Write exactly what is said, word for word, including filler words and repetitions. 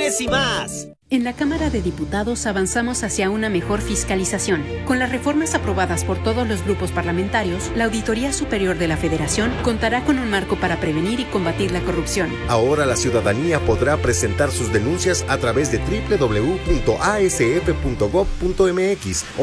estrés y más. En la Cámara de Diputados avanzamos hacia una mejor fiscalización. Con las reformas aprobadas por todos los grupos parlamentarios, la Auditoría Superior de la Federación contará con un marco para prevenir y combatir la corrupción. Ahora la ciudadanía podrá presentar sus denuncias a través de doble u doble u doble u punto a s f punto gob punto m x o